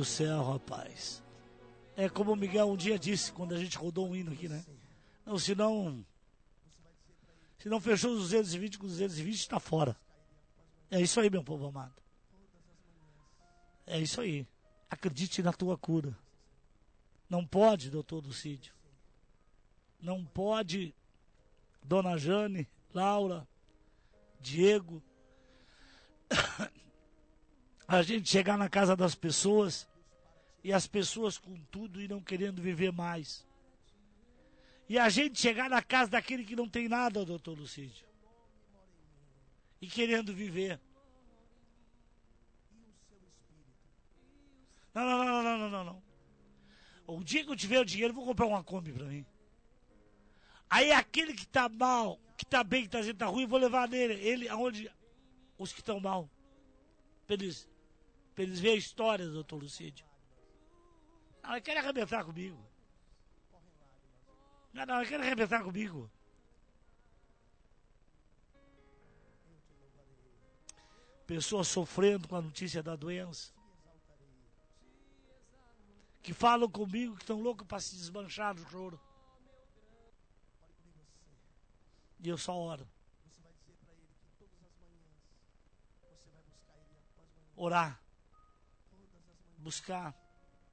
céu, rapaz. É como o Miguel um dia disse, quando a gente rodou um hino aqui, né? Não, se não fechou os 220 com 220, está fora. É isso aí, meu povo amado. É isso aí. Acredite na tua cura. Não pode, doutor Lucídio. Não pode, dona Jane, Laura, Diego, a gente chegar na casa das pessoas e as pessoas com tudo e não querendo viver mais. E a gente chegar na casa daquele que não tem nada, doutor Lucídio, e querendo viver. Não. O dia que eu tiver o dinheiro, eu vou comprar uma Kombi pra mim. Aí aquele que tá mal, que tá bem, que tá dizendo que tá ruim, eu vou levar nele. Ele, aonde os que estão mal. Pra eles verem a história, doutor Lucídio. Não, ele quer arrebentar comigo. Não, ele quer arrebentar comigo. Pessoas sofrendo com a notícia da doença. Que falam comigo que estão loucos para se desmanchar do choro. E eu só oro. Orar. Buscar.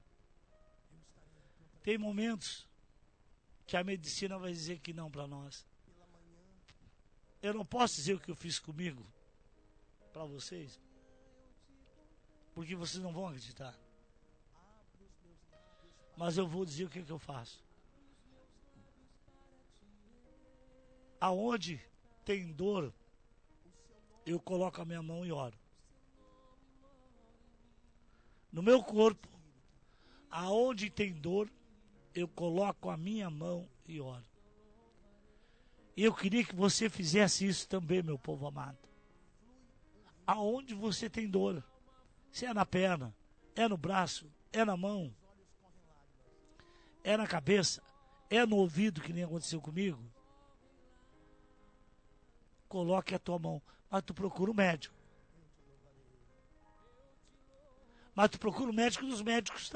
Tem momentos que a medicina vai dizer que não para nós. Eu não posso dizer o que eu fiz comigo para vocês, porque vocês não vão acreditar. Mas eu vou dizer o que eu faço. Aonde tem dor, eu coloco a minha mão e oro. No meu corpo, aonde tem dor, eu coloco a minha mão e oro. E eu queria que você fizesse isso também, meu povo amado. Aonde você tem dor, se é na perna, é no braço, é na mão, é na cabeça, é no ouvido, que nem aconteceu comigo, coloque a tua mão. Mas tu procura um médico. Mas tu procura o médico dos médicos